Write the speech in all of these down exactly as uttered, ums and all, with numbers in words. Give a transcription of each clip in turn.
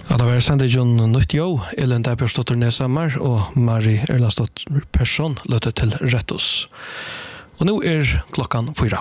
Ja, det var sendet Jon Nyttjå, Elin Dæbjørstotter Nesammer og Marie Erlandsdotter Persson løtte til Rettos. Og nå er klokkan fyra.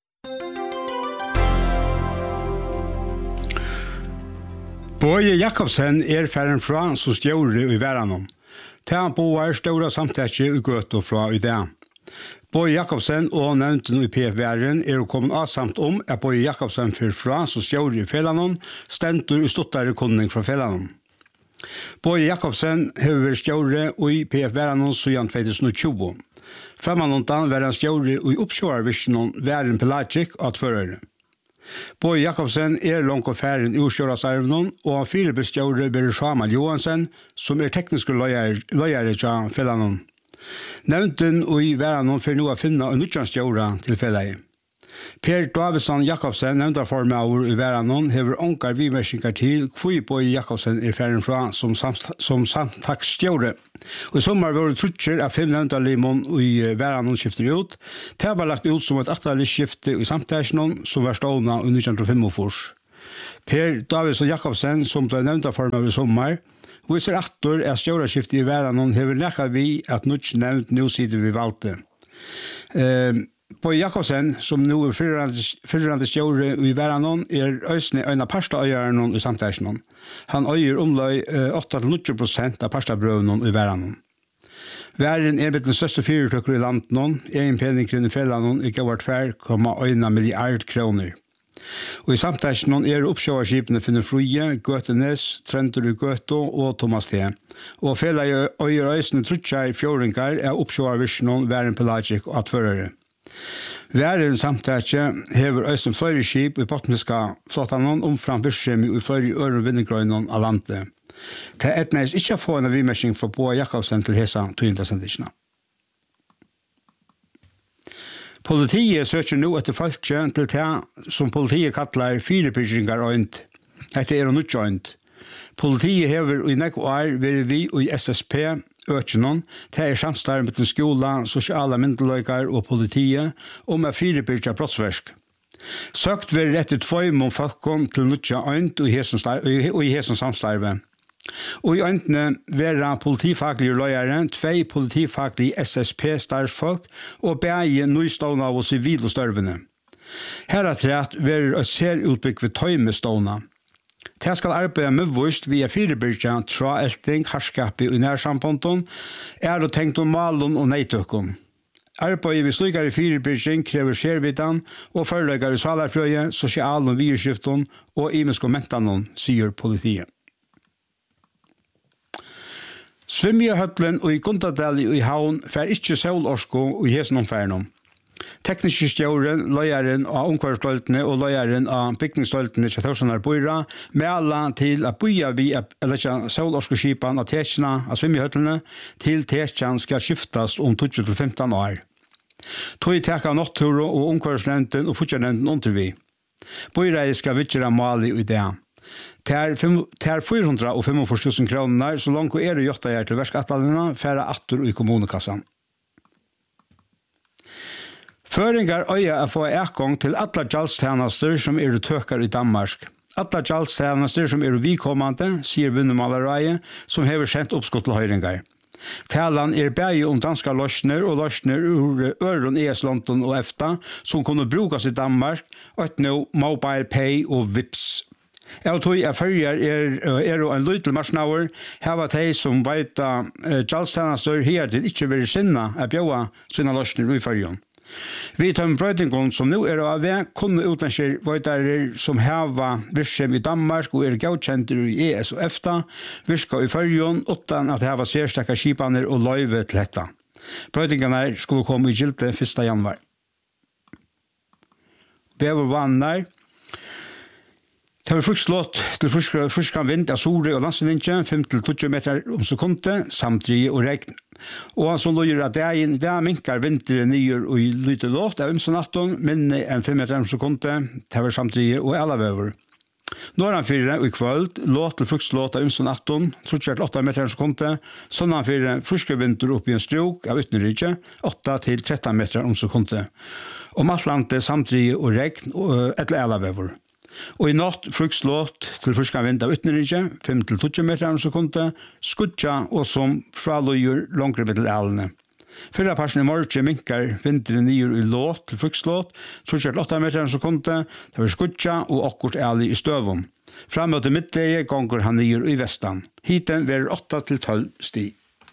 Boje Jakobsen er ferden fra som stjåre i Væranon. Til han boer store samtidig i Gøto fra i det. Boje Jakobsen og nevnten i P F-væren er kommet avsamt om at Boje Jakobsen fyrer fra som stjåre i Felanon, stendur i stuttere kundning fra Felanon. Boje Jakobsen har vært stjåre i P F-væren siden tjugo tjue. Fremanondan var han stjåre i oppsjåarvisjonen Væren Pelagic og atførere. Boje Jakobsen er langt og færen i Osjørasarvnen, og han fire bestjåre Berre Sjamal Johansen, som er tekniske løyere til Felanon. Nevnten og i Væranon for nå å finne en utjannstjåre til Felaget. Per Davidsson Jakobsen, nevntarformer i Væranon, hever ångar vimerskinger til hvor Boje Jakobsen er færen fra som, samt, som samtaksstjåre. Og i sommer var det trutcher av fem nevntarlimon i Væranon skifter ut. Det var lagt ut som et aktuelt skifte i samtaksjonen som var stående i nitton fyrtifem. Per Davidsson Jakobsen, som ble nevntarformer i sommer, viser aktor at stjåreskiftet i Væranon hever nekka vi at nutj nevnt nå sider vi valgte. Eh, Boje Jakobsen, som nå er fyrrande stjåre i Væranon, er øysene en av parstaøyeren i samtaksjonen. Han øyer omløy åtte til nitti prosent av parstabrøvene i Væranon. Væren er med den største fyrtøkker i landet, egen peningkring i Felanon er gavart tvær komma ein milliard kroner. Og i samtaksjonen er oppsjåarskipene finner Fruje, Gøtenes, Trønder i Gøto og Thomas T. Og Felaget øyer øysene trutjar fjordingar er oppsjåarvisjonen Væren Pelagic og atførere. Væren samtaksje hever øysene flere skip i botniska flottanon omfram virksomhet i flere øre vinnegrøynon av landet. Det er etnæs ikke å få en vimersing fra Boje Jakobsen til hesa tøyintasendisjene. Politiet søker nå etter folk til det som politiet kallar firebyrgingar øynt. Dette er noe øynt. Politiet hever i nekko år vært vi i S S P Økjenon, det er samstarv med den skola, sosiale myndeløykar og politiet om å firebyrja brottsverk. Søkt vært etter tvøymon folkon til nutja øynt og i hesen samstarve. Og i øyntene være politifaglige løyere, tvei politifaglige S S P-starsfolk og begge nøystående og sivile størvene. Her er trett være å ser utbygg ved tøymestående. Det skal arbeide med vust via firebyrja, traelting, harskapi og nærsamponton, er å tenkt om malen og neitøkken. Arbeidet ved slukere firebyrjing krever skjervidan og foreløyger i salarfrøye, sosial- og virskifton og imensk og mentanon, sier politiet. Svimjehøtlen og i Gundadali og i Havn fer ikke solorsko og i hesen omfernom. Tekniske stjåren, løyeren av omkvarstoltene og løyeren av bygningsstoltene til Torsanar Bøyra mæla til at bøya vi eller solorskoskipan av tesjene av svimjehøtlene til tesjene skal skiftas om tolv til femten år. Tog teka notturo og omkvarstnevnten og futjarnevnten under vi. Bøyra skal vitjera mali i det. Det er fire hundre og femogfyrre tusen kroner, så langt er det gjort her til verskattallene, færre atter i kommunekassan. Føringar øya er få ekong til alle gjalstjenester som er tøkar i Danmark. Alle gjalstjenester som er vikommande, sier Vinnemalareie, som hever sendt oppskott til høyringar. Talan er bæg om danska løsner og løsner ur Øron, E S, London og EFTA, som kunne brukas i Danmark, og et nå Mobile Pay og Vips. Jeg tror at førjer er, er en lytel marsnauer, her var de som vet at uh, gjalstjenester her til ikke vil sinne at bjøa sine løsner i førjen. Vi tar med brøytingene som nå er av ved, kunne utenskjer veitere som heva virksomhet i Danmark og er gaukjenter i E S og EFTA, virka i førjen uten at heva særstekke skipaner og løyve til dette. Brøytingene skulle komme i gilde første januar. Bevervanner. Det var frukslått til fruskan vind av Sore og landsvindsje, fem til tolv meter om sekundet, samtidig og regn. Og han som løyer at dagen, det minkar vinteren nyer og lyte låt av imse natten, minne enn fem meter om sekundet, det var samtidig og alle vever. Norran fire og i kvöld, låt til frukslåt av imse natten, trutskjert åtta meter om sekundet, sånn fire fruske vinter opp i en strok av utenrykje, åtta til tretton meter om sekundet. Og matlandet samtidig og regn og etter alle vever. Og i natt frukslåt til friskan vind av ytterrike, fem til tolv meter om sekundet, skudja og som fraløyer langere ved til ælene. Fyrra parsen i morgen minkar vinteren nyer i låt til frukslåt, tre til åtta meter om sekundet, det var skudja og akkord æle i støvum. Framme til middeie gonger han nyer i vestan. Hiten var åtta til tolv sti.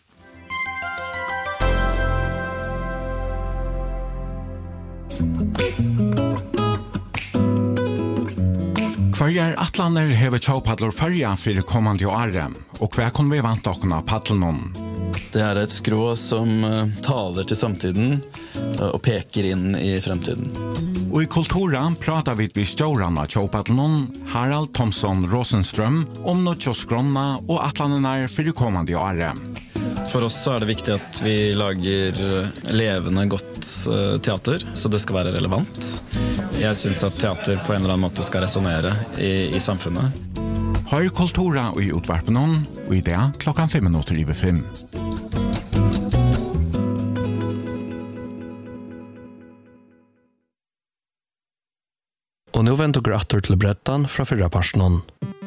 Hverjar atlaner hever tjaupadlor fyrja fyrir kommande åre, og hva kan vi vant okna paddlen om? Det er et skrå som uh, taler til samtiden uh, og peker inn i fremtiden. Og i Kultura pratar vi vid stjåran av tjaupadlen Harald Thomson Rosenström om nødtjåskrona og atlaner fyrir kommande åre. For oss så er det viktig at vi lager levende godt uh, teater, så det skal være relevant. Jeg synes at teater på en eller annen måte skal resonere i, i samfunnet. Høy Kultura i utvarpen om, og i det klokkan fem minutter i fem. Og nå venter gratter til brettan fra fyrra personen.